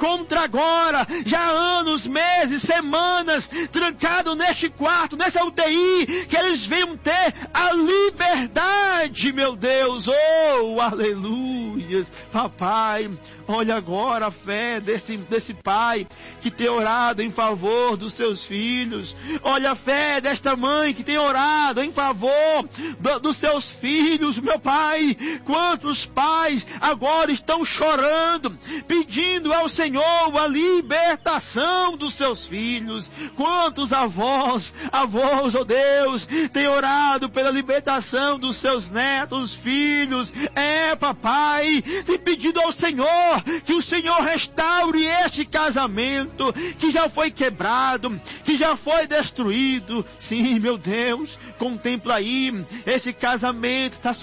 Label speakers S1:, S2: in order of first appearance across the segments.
S1: encontra agora, já há anos, meses, semanas, trancado neste quarto, nessa UTI, que eles venham ter a liberdade, meu Deus. Oh, aleluias, papai. Olha agora a fé desse pai que tem orado em favor dos seus filhos. Olha a fé desta mãe que tem orado em favor dos seus filhos, meu pai. Quantos pais agora estão chorando, pedindo ao Senhor a libertação dos seus filhos. Quantos avós, oh Deus, têm orado pela libertação dos seus netos, filhos. Papai, tem pedido ao Senhor que o Senhor restaure este casamento que já foi quebrado, que já foi destruído. Sim, meu Deus, contempla aí, esse casamento está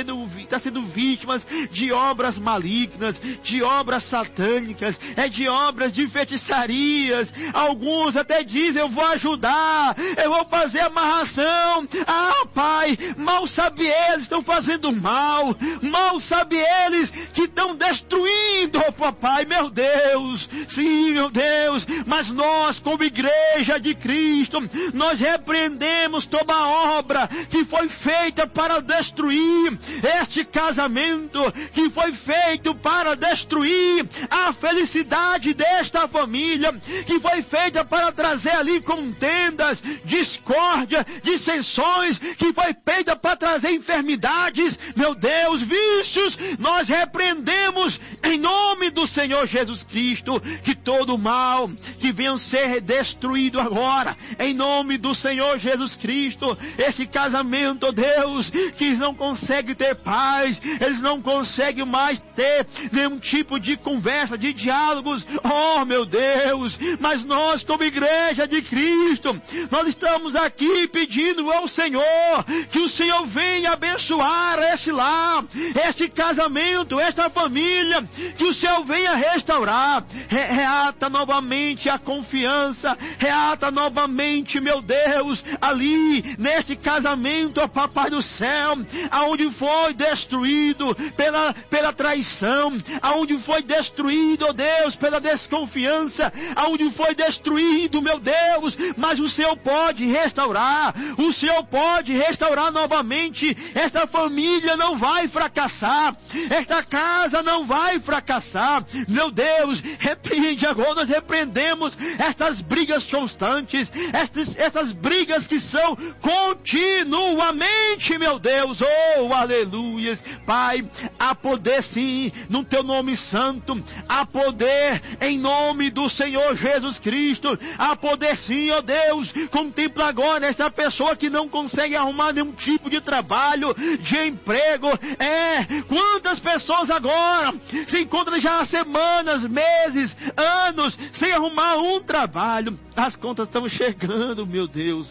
S1: sendo vítimas de obras malignas, de obras satânicas, de obras de feitiçarias. Alguns até dizem, eu vou ajudar, eu vou fazer amarração. Pai, mal sabe eles, estão fazendo mal sabe eles que estão destruindo, papai, meu Deus. Sim, meu Deus, mas nós, como igreja de Cristo, nós repreendemos toda a obra que foi feita para destruir este casamento, que foi feito para destruir a felicidade desta família, que foi feita para trazer ali contendas, discórdia, dissensões, que foi feita para trazer enfermidades, meu Deus, vícios. Nós repreendemos em nome do Senhor Jesus Cristo que todo mal que venha ser destruído agora, em nome do Senhor Jesus Cristo. Esse casamento, Deus, que eles não conseguem ter paz, eles não conseguem mais ter nenhum tipo de conversa, de diálogos. Oh, meu Deus, mas nós, como igreja de Cristo, nós estamos aqui pedindo ao Senhor que o Senhor venha abençoar este lar, este casamento, esta família, que o Senhor venha restaurar. Reata novamente a confiança, reata novamente, meu Deus, ali neste casamento, ó papai do céu, aonde foi destruído pela traição, aonde foi destruído, ó Deus, pela desconfiança, aonde foi destruído, meu Deus, mas o Senhor pode restaurar, o Senhor pode restaurar novamente. Esta família não vai fracassar, esta casa não vai fracassar, meu Deus. Repreende agora, nós repreendemos estas brigas constantes, estas brigas que são continuamente, meu Deus. Oh, aleluias, Pai, há poder sim no teu nome santo, há poder em nome do Senhor Jesus Cristo, há poder sim, ó Deus. Contempla agora esta pessoa que não consegue arrumar nenhum tipo de trabalho, de emprego. Quantas pessoas agora se encontram já há semanas, meses, anos, sem arrumar um trabalho. As contas estão chegando, meu Deus.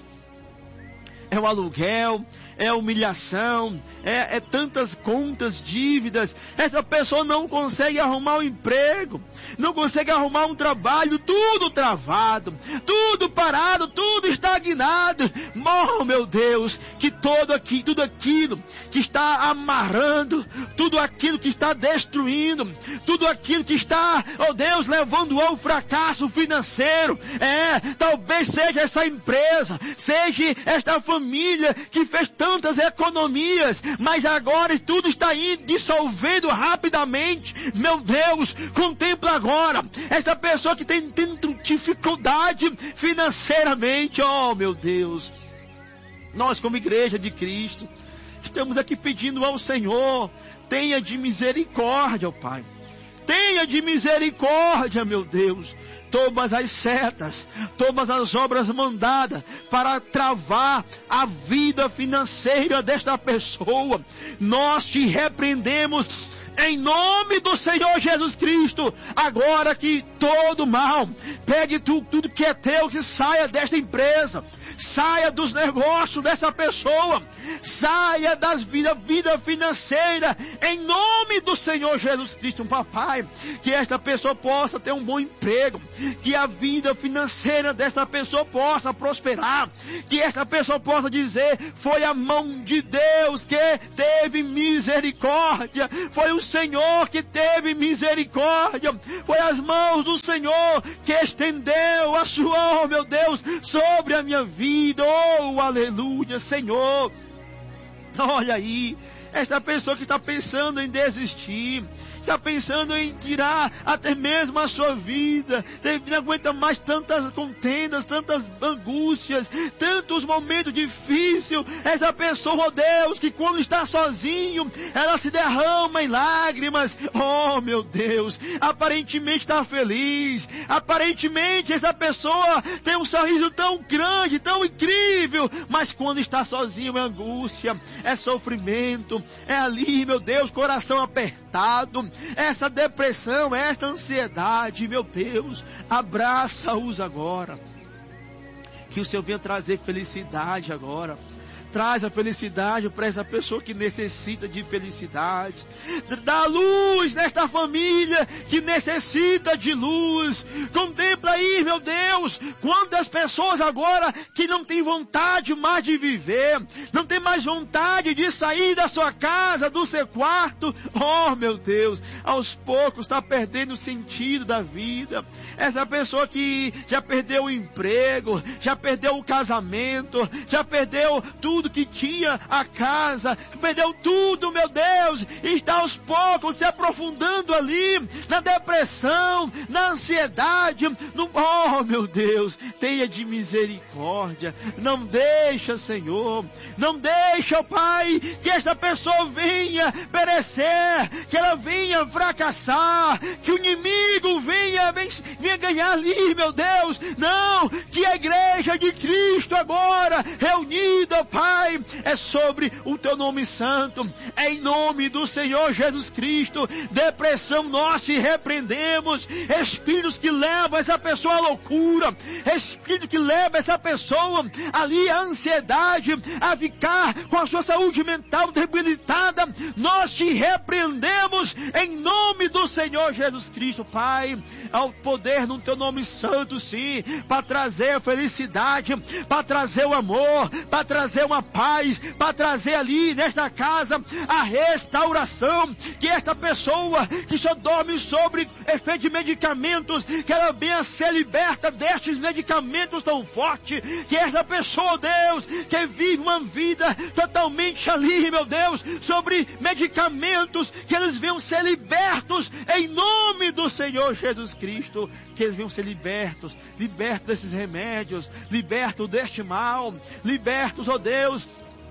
S1: É o aluguel, é a humilhação, é tantas contas, dívidas. Essa pessoa não consegue arrumar um emprego, não consegue arrumar um trabalho, tudo travado, tudo parado, tudo estagnado. Oh, meu Deus, que tudo aquilo que está amarrando, tudo aquilo que está destruindo, tudo aquilo que está, oh Deus, levando ao fracasso financeiro, talvez seja essa empresa, seja esta família que fez tantas economias, mas agora tudo está indo dissolvendo rapidamente. Meu Deus, contempla agora esta pessoa que tem dificuldade financeiramente. Oh, meu Deus, nós como igreja de Cristo estamos aqui pedindo ao Senhor, tenha de misericórdia, ó Pai. Tenha de misericórdia, meu Deus. Todas as setas, todas as obras mandadas para travar a vida financeira desta pessoa, nós te repreendemos em nome do Senhor Jesus Cristo. Agora que todo mal, pegue tudo que é teu, que saia desta empresa, saia dos negócios dessa pessoa, saia das vida financeira, em nome do Senhor Jesus Cristo. Papai, que esta pessoa possa ter um bom emprego, que a vida financeira desta pessoa possa prosperar, que esta pessoa possa dizer, foi a mão de Deus que teve misericórdia, foi o Senhor que teve misericórdia, foi as mãos do Senhor que estendeu a sua, oh meu Deus, sobre a minha vida. Oh, aleluia, Senhor. Olha aí, esta pessoa que está pensando em desistir, está pensando em tirar até mesmo a sua vida, não aguenta mais tantas contendas, tantas angústias, tantos momentos difíceis. Essa pessoa, oh Deus, que quando está sozinho, ela se derrama em lágrimas. Oh meu Deus, aparentemente está feliz, aparentemente essa pessoa tem um sorriso tão grande, tão incrível, mas quando está sozinho é angústia, é sofrimento, é ali, meu Deus, coração apertado, essa depressão, essa ansiedade. Meu Deus, abraça-os agora, que o Senhor venha trazer felicidade agora. Traz a felicidade para essa pessoa que necessita de felicidade. Dá luz nesta família que necessita de luz. Contempla aí, meu Deus, quantas pessoas agora que não têm vontade mais de viver, não tem mais vontade de sair da sua casa, do seu quarto. Oh, meu Deus, aos poucos está perdendo o sentido da vida. Essa pessoa que já perdeu o emprego, já perdeu o casamento, já perdeu tudo que tinha, a casa, perdeu tudo, meu Deus, e está aos poucos se aprofundando ali, na depressão, na ansiedade, oh meu Deus, tenha de misericórdia, não deixa, Senhor, não deixa, oh Pai, que esta pessoa venha perecer, que ela venha fracassar, que o inimigo venha ganhar ali, meu Deus, não, que a igreja de Cristo agora, reunida, oh Pai, é sobre o teu nome santo, é em nome do Senhor Jesus Cristo. Depressão, nós te repreendemos, espíritos que levam essa pessoa à loucura, espírito que leva essa pessoa ali à ansiedade, a ficar com a sua saúde mental debilitada, nós te repreendemos em nome do Senhor Jesus Cristo. Pai, ao poder no teu nome santo, sim, para trazer a felicidade, para trazer o amor, para trazer uma paz, para trazer ali nesta casa a restauração, que esta pessoa que só dorme sobre efeito de medicamentos, que ela venha ser liberta destes medicamentos tão fortes, que esta pessoa, Deus, que vive uma vida totalmente ali, meu Deus, sobre medicamentos, que eles venham ser libertos em nome do Senhor Jesus Cristo, que eles venham ser libertos desses remédios, libertos deste mal, libertos, ó Deus,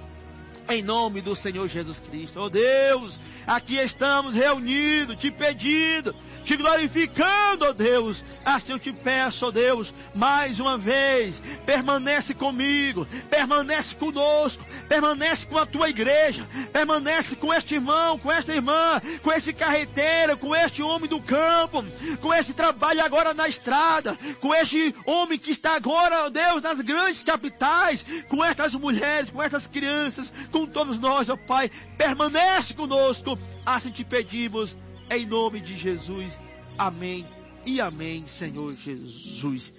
S1: em nome do Senhor Jesus Cristo. Oh Deus, aqui estamos reunidos, te pedindo, te glorificando, oh Deus. Assim eu te peço, oh Deus, mais uma vez, permanece comigo, permanece conosco, permanece com a tua igreja, permanece com este irmão, com esta irmã, com esse carreteiro, com este homem do campo, com este trabalho agora na estrada, com este homem que está agora, oh Deus, nas grandes capitais, com estas mulheres, com estas crianças, com todos nós, ó Pai, permanece conosco, assim te pedimos, em nome de Jesus, amém e amém, Senhor Jesus,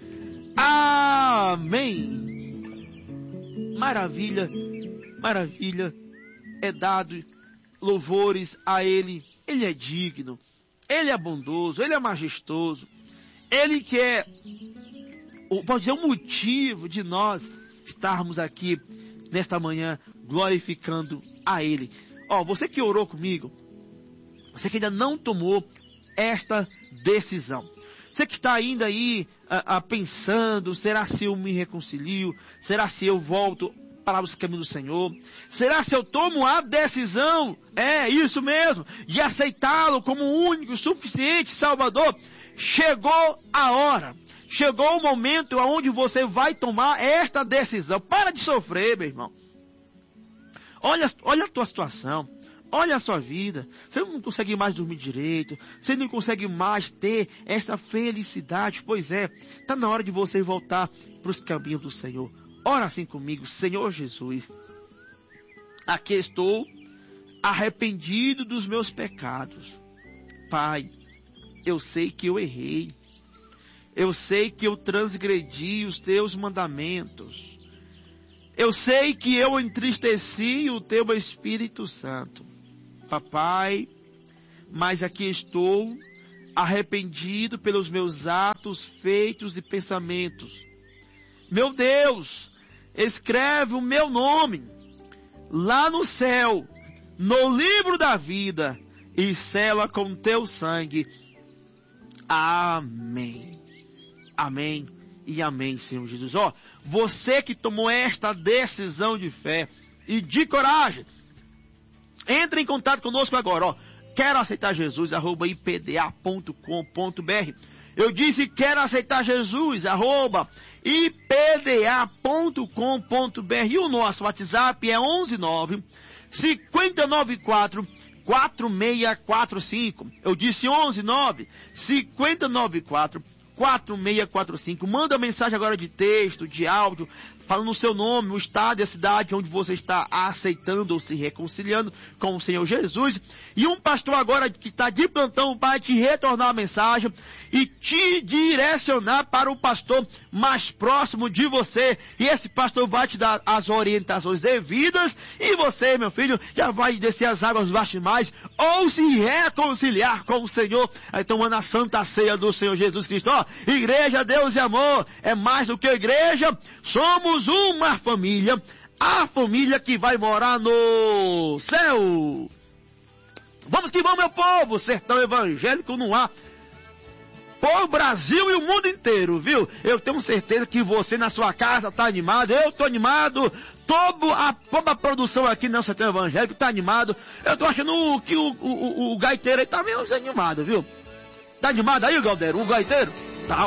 S1: amém. Maravilha, maravilha, é dado louvores a Ele, Ele é digno, Ele é bondoso, Ele é majestoso, Ele que é, pode dizer, o motivo de nós estarmos aqui nesta manhã, glorificando a Ele. Você que orou comigo, você que ainda não tomou esta decisão, você que está ainda aí pensando, será se eu me reconcilio? Será se eu volto para os caminhos do Senhor? Será se eu tomo a decisão, isso mesmo, de aceitá-lo como o único, suficiente Salvador? Chegou a hora, chegou o momento onde você vai tomar esta decisão. Para de sofrer, meu irmão. Olha a tua situação, olha a sua vida, você não consegue mais dormir direito, você não consegue mais ter essa felicidade. Pois é, está na hora de você voltar para os caminhos do Senhor. Ora assim comigo: Senhor Jesus, aqui estou arrependido dos meus pecados. Pai, eu sei que eu errei, eu sei que eu transgredi os teus mandamentos, eu sei que eu entristeci o teu Espírito Santo. Papai, mas aqui estou, arrependido pelos meus atos, feitos e pensamentos. Meu Deus, escreve o meu nome lá no céu, no livro da vida, e sela com teu sangue. Amém. Amém e amém, Senhor Jesus. Você que tomou esta decisão de fé e de coragem, entre em contato conosco agora, Quero aceitar Jesus, @ipda.com.br. Eu disse quero aceitar Jesus, @ipda.com.br. E o nosso WhatsApp é 119 594 4645. Eu disse 119 594 4645. Manda mensagem agora de texto, de áudio, falando o seu nome, o estado e a cidade onde você está aceitando ou se reconciliando com o Senhor Jesus. E um pastor agora que está de plantão vai te retornar a mensagem e te direcionar para o pastor mais próximo de você. E esse pastor vai te dar as orientações devidas e você, meu filho, já vai descer as águas batismais ou se reconciliar com o Senhor, aí tomando a santa ceia do Senhor Jesus Cristo. Igreja, Deus e amor, é mais do que igreja, somos uma família, a família que vai morar no céu. Vamos que vamos, meu povo, sertão evangélico no ar, por Brasil e o mundo inteiro, viu? Eu tenho certeza que você na sua casa está animado, eu estou animado, toda a produção aqui no sertão evangélico está animado. Eu estou achando que o gaiteiro aí está meio desanimado, viu? Tá animado aí, Galdeiro? O gaiteiro? Tá,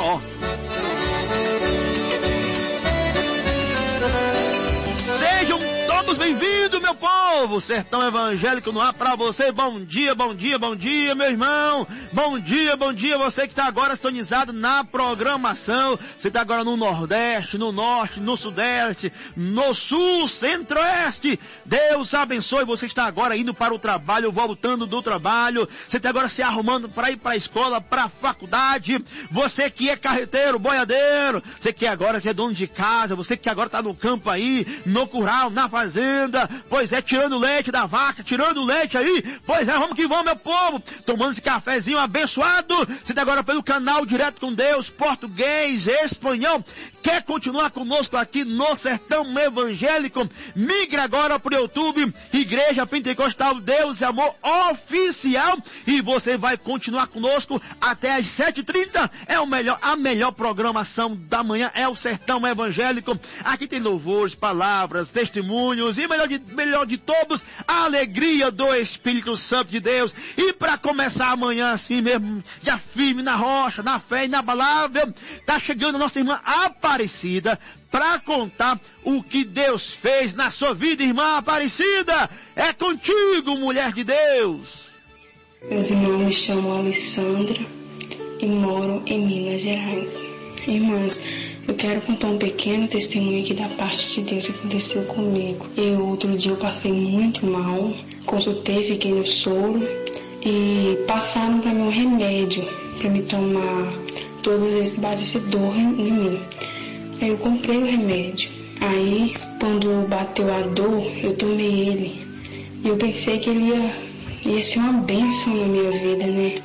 S1: Sejam todos bem-vindos, meu povo. Sertão evangélico no ar pra você. Bom dia, bom dia, bom dia, meu irmão. Bom dia, você que está agora sintonizado na programação. Você está agora no Nordeste, no Norte, no Sudeste, no Sul, Centro-Oeste. Deus abençoe. Você que está agora indo para o trabalho, voltando do trabalho. Você está agora se arrumando para ir para a escola, para a faculdade. Você que é carreteiro, boiadeiro. Você que agora que é dono de casa. Você que agora está no campo aí, no curral, na fazenda. Pois é, tirando leite da vaca, tirando leite aí. Pois é, vamos que vamos, meu povo. Tomando esse cafezinho abençoado. Você está agora pelo canal Direto com Deus, português, espanhol. Quer continuar conosco aqui no Sertão Evangélico? Migre agora para o YouTube, Igreja Pentecostal Deus e Amor Oficial. E você vai continuar conosco até às 7h30. A melhor programação da manhã é o Sertão Evangélico. Aqui tem louvores, palavras, testemunhos e melhor de todos, a alegria do Espírito Santo de Deus. E para começar amanhã assim mesmo, já firme na rocha, na fé e na palavra, tá chegando a nossa irmã Aparecida para contar o que Deus fez na sua vida, irmã Aparecida. É contigo, mulher de Deus.
S2: Meus irmãos, me chamo Alessandra e moro em Minas Gerais. Irmãos, eu quero contar um pequeno testemunho aqui da parte de Deus que aconteceu comigo. Outro dia eu passei muito mal, consultei, fiquei no soro e passaram para mim um remédio para me tomar todas as vezes que batesse dor em mim. Aí eu comprei o remédio. Aí quando bateu a dor, eu tomei ele e eu pensei que ele ia ser uma bênção na minha vida, né?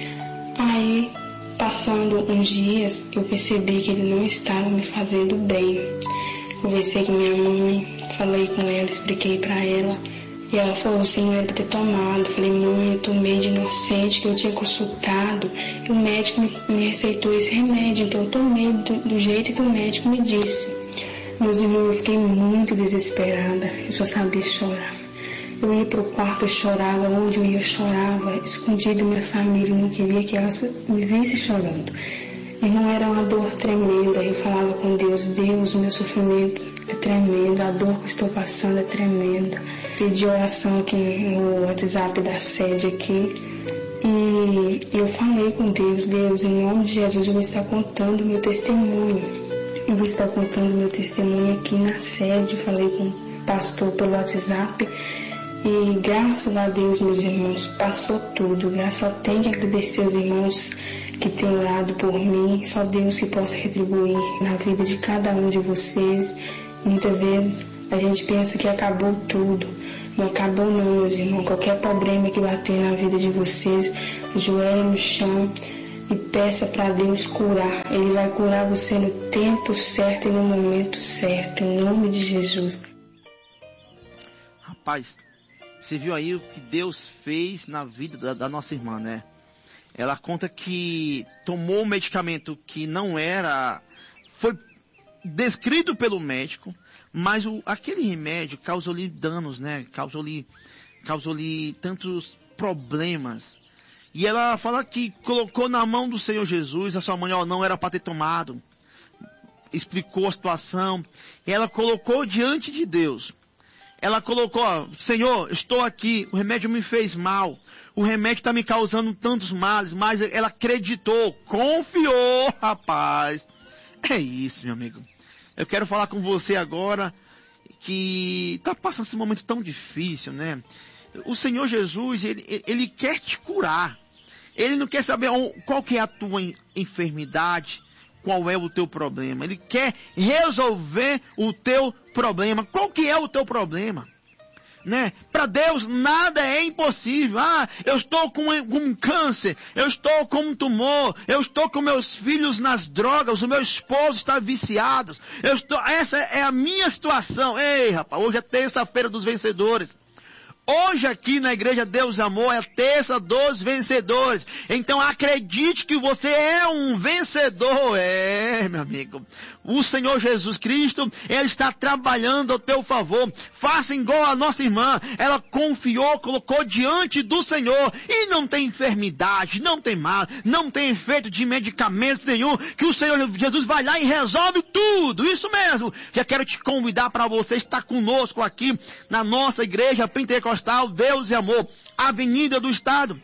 S2: Aí passando uns dias, eu percebi que ele não estava me fazendo bem. Conversei com minha mãe, falei com ela, expliquei para ela. E ela falou assim, não era para ter tomado. Falei, mãe, eu tomei de inocente, que eu tinha consultado. E o médico me receitou esse remédio, então eu tomei do jeito que o médico me disse. Meus irmãos, eu fiquei muito desesperada, eu só sabia chorar. Eu ia pro quarto, eu chorava, onde eu ia eu chorava, escondido da minha família, não queria que ela me visse chorando. E não era uma dor tremenda, eu falava com Deus, Deus, o meu sofrimento é tremendo, a dor que eu estou passando é tremenda. Pedi oração aqui no WhatsApp da sede aqui, e eu falei com Deus, em nome de Jesus eu vou estar contando meu testemunho. Eu vou estar contando meu testemunho aqui na sede, falei com o pastor pelo WhatsApp. E graças a Deus, meus irmãos, passou tudo. Só tenho que agradecer aos irmãos que têm orado por mim. Só Deus que possa retribuir na vida de cada um de vocês. Muitas vezes a gente pensa que acabou tudo, Não acabou não, meus irmãos. Qualquer problema que bater na vida de vocês, joelho no chão e peça para Deus curar. Ele vai curar você no tempo certo e no momento certo, em nome de Jesus.
S1: Rapaz, você viu aí o que Deus fez na vida da nossa irmã, né? Ela conta que tomou um medicamento que não era... Foi descrito pelo médico, mas aquele remédio causou-lhe danos, né? Causou-lhe tantos problemas. E ela fala que colocou na mão do Senhor Jesus, a sua mãe, não era para ter tomado. Explicou a situação. E ela colocou diante de Deus. Ela colocou, Senhor, estou aqui, o remédio me fez mal. O remédio está me causando tantos males, mas ela acreditou, confiou, rapaz. É isso, meu amigo. Eu quero falar com você agora que está passando esse momento tão difícil, né? O Senhor Jesus, ele quer te curar. Ele não quer saber qual que é a tua enfermidade, qual é o teu problema. Ele quer resolver o teu problema. Qual que é o teu problema? Né? Para Deus nada é impossível. Eu estou com um câncer, eu estou com um tumor, eu estou com meus filhos nas drogas, o meu esposo está viciado. Essa é a minha situação. Ei, rapaz, hoje é terça-feira dos vencedores. Hoje aqui na Igreja Deus Amor é a terça dos vencedores. Então acredite que você é um vencedor. Meu amigo. O Senhor Jesus Cristo, Ele está trabalhando ao teu favor. Faça igual a nossa irmã. Ela confiou, colocou diante do Senhor. E não tem enfermidade, não tem mal, não tem efeito de medicamento nenhum. Que o Senhor Jesus vai lá e resolve tudo. Isso mesmo. Já quero te convidar para você estar conosco aqui na nossa Igreja Pentecostal. Deus e Amor, Avenida do Estado,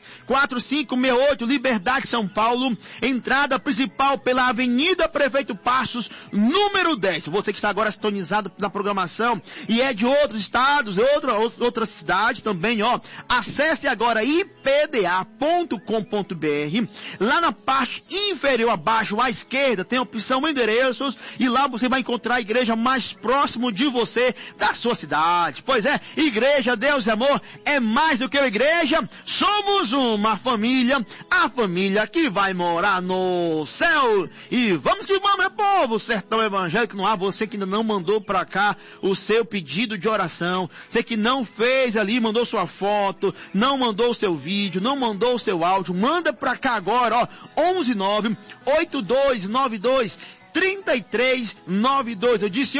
S1: 4568, Liberdade, São Paulo, entrada principal pela Avenida Prefeito Passos, número 10. Você que está agora sintonizado na programação e é de outros estados, outra cidade também, acesse agora ipda.com.br. Lá na parte inferior abaixo à esquerda tem a opção endereços e lá você vai encontrar a igreja mais próximo de você, da sua cidade. Pois é, Igreja Deus e Amor é mais do que uma igreja, somos uma família, a família que vai morar no céu. E vamos que vamos, meu povo, sertão evangélico no ar. Você que ainda não mandou para cá o seu pedido de oração, você que não fez ali, mandou sua foto, não mandou o seu vídeo, não mandou o seu áudio, manda para cá agora, 119-8292-3392. Eu disse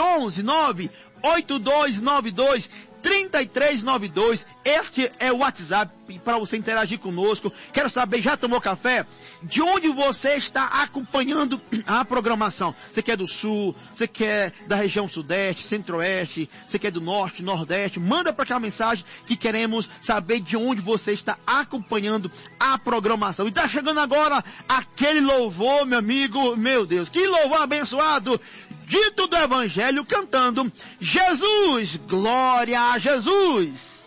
S1: 119-8292-3392. Este é o WhatsApp para você interagir conosco. Quero saber, já tomou café? De onde você está acompanhando a programação? Você quer do Sul? Você quer da região Sudeste, Centro-Oeste? Você quer do Norte, Nordeste? Manda para cá a mensagem que queremos saber de onde você está acompanhando a programação. E está chegando agora aquele louvor, meu amigo, meu Deus, que louvor abençoado! Dito do Evangelho cantando Jesus, glória a Jesus.